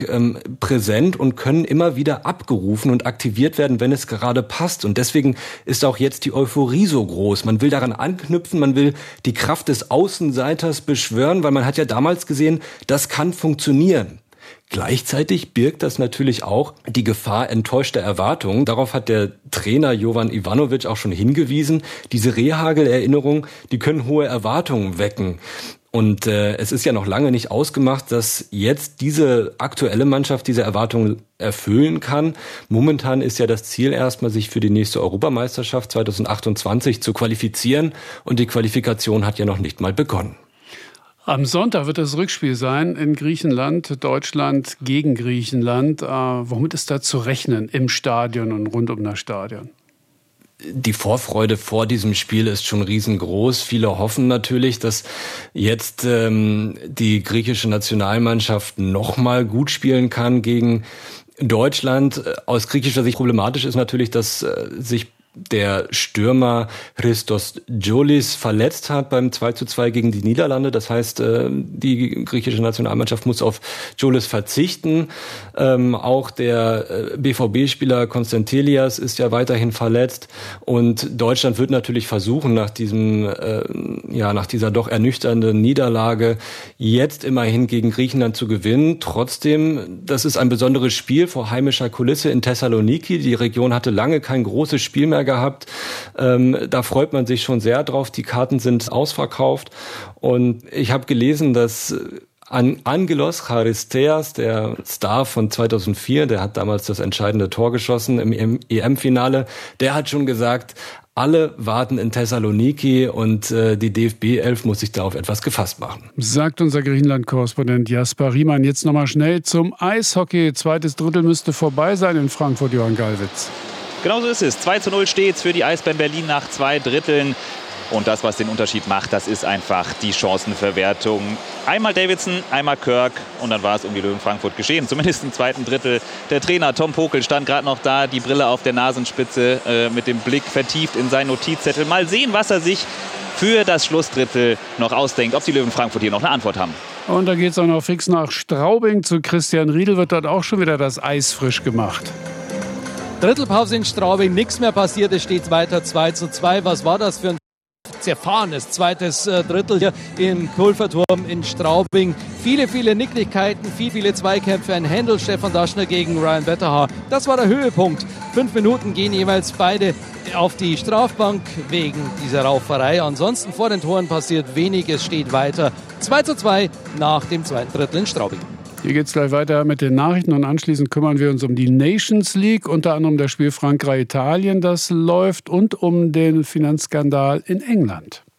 präsent und können immer wieder abgerufen und aktiviert werden, wenn es gerade passt. Und deswegen ist auch jetzt die Euphorie so groß. Man will daran anknüpfen, man will die Kraft des Außenseiters beschwören, weil man hat ja damals gesehen, das kann funktionieren. Gleichzeitig birgt das natürlich auch die Gefahr enttäuschter Erwartungen. Darauf hat der Trainer Jovan Ivanovic auch schon hingewiesen. Diese Rehhagel-Erinnerungen, die können hohe Erwartungen wecken. Und es ist ja noch lange nicht ausgemacht, dass jetzt diese aktuelle Mannschaft diese Erwartungen erfüllen kann. Momentan ist ja das Ziel erstmal, sich für die nächste Europameisterschaft 2028 zu qualifizieren. Und die Qualifikation hat ja noch nicht mal begonnen. Am Sonntag wird das Rückspiel sein in Griechenland, Deutschland gegen Griechenland. Womit ist da zu rechnen im Stadion und rund um das Stadion? Die Vorfreude vor diesem Spiel ist schon riesengroß. Viele hoffen natürlich, dass jetzt die griechische Nationalmannschaft nochmal gut spielen kann gegen Deutschland. Aus griechischer Sicht problematisch ist natürlich, dass sich der Stürmer Christos Gioulis verletzt hat beim 2:2 gegen die Niederlande. Das heißt, die griechische Nationalmannschaft muss auf Gioulis verzichten. Auch der BVB-Spieler Konstantelias ist ja weiterhin verletzt. Und Deutschland wird natürlich versuchen, nach dieser doch ernüchternden Niederlage jetzt immerhin gegen Griechenland zu gewinnen. Trotzdem, das ist ein besonderes Spiel vor heimischer Kulisse in Thessaloniki. Die Region hatte lange kein großes Spiel mehr gehabt. Da freut man sich schon sehr drauf. Die Karten sind ausverkauft. Und ich habe gelesen, dass Angelos Charisteas, der Star von 2004, der hat damals das entscheidende Tor geschossen im EM-Finale, der hat schon gesagt, alle warten in Thessaloniki und die DFB-11 muss sich da auf etwas gefasst machen. Sagt unser Griechenland-Korrespondent Jasper Riemann. Jetzt nochmal schnell zum Eishockey. Zweites Drittel müsste vorbei sein in Frankfurt, Johann Gallwitz. Genau so ist es. 2:0 steht's für die Eisbären Berlin nach 2 Dritteln. Und das, was den Unterschied macht, das ist einfach die Chancenverwertung. Einmal Davidson, einmal Kirk und dann war es um die Löwen Frankfurt geschehen. Zumindest im zweiten Drittel. Der Trainer Tom Pokel stand gerade noch da, die Brille auf der Nasenspitze, mit dem Blick vertieft in seinen Notizzettel. Mal sehen, was er sich für das Schlussdrittel noch ausdenkt. Ob die Löwen Frankfurt hier noch eine Antwort haben. Und da geht es auch noch fix nach Straubing zu Christian Riedel. Wird dort auch schon wieder das Eis frisch gemacht. Drittelpause in Straubing, nichts mehr passiert, es steht weiter 2:2. Was war das für ein zerfahrenes zweites Drittel hier im Pulverturm in Straubing? Viele Nicklichkeiten, viele Zweikämpfe, ein Händel Stefan Daschner gegen Ryan Wetterhaar. Das war der Höhepunkt. 5 Minuten gehen jeweils beide auf die Strafbank wegen dieser Rauferei. Ansonsten vor den Toren passiert wenig, es steht weiter 2:2 nach dem zweiten Drittel in Straubing. Hier geht es gleich weiter mit den Nachrichten und anschließend kümmern wir uns um die Nations League, unter anderem das Spiel Frankreich-Italien, das läuft, und um den Finanzskandal in England.